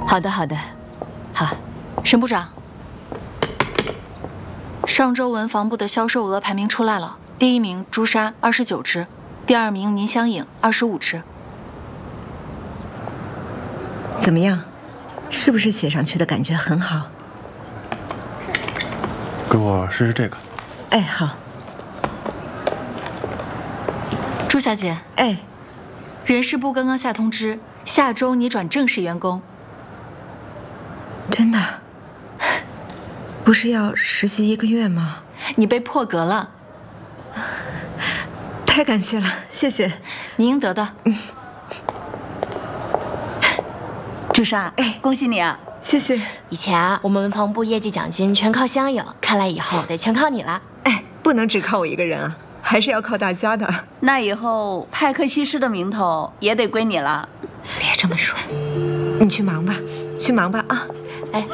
好的，好的，好，沈部长，上周文房部的销售额排名出来了，第1名朱砂29只，第2名宁香影25只。 怎么样？是不是写上去的感觉很好？ 给我试试这个。 哎，好。 朱小姐， 哎， 人事部刚刚下通知，下周你转正式员工。 真的？不是要实习1个月吗？ 你被破格了， 太感谢了，谢谢。 你应得的。 朱砂，哎，恭喜你啊！ 谢谢。 以前啊，我们文房部业绩奖金全靠香影，看来以后得全靠你了。 哎，不能只靠我一个人啊，还是要靠大家的。 那以后派克西施的名头也得归你了。 别这么说，你去忙吧，去忙吧啊。 哎，